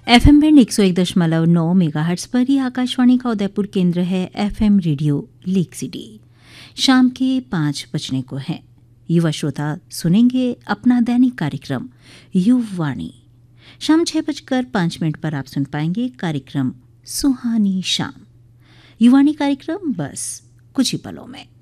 FM band 101.9 megahertz पर ही आकाशवाणी का उदयपुर केंद्र है। FM radio lake city. शाम के 5 बजने को है। युवा श्रोता सुनेंगे अपना दैनिक कार्यक्रम युवाणी। शाम 6:05 पर आप सुन पाएंगे कार्यक्रम सुहानी शाम। युवाणी कार्यक्रम बस कुछ ही पलों में।